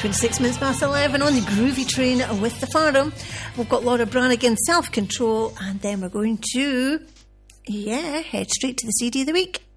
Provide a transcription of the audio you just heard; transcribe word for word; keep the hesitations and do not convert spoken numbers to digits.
twenty-six minutes past eleven on the Groovy Train with the Faro. We've got Laura Branigan, Self Control, and then we're going to, yeah, head straight to the C D of the week.